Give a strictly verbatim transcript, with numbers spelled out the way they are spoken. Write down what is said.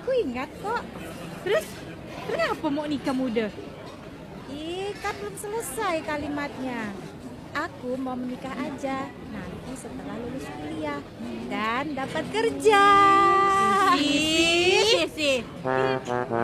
Aku ingat kok. Terus, kenapa mau nikah muda? Ih, kan belum selesai kalimatnya. Aku mau menikah aja nanti setelah lulus kuliah dan dapat kerja. Sisi, sisi.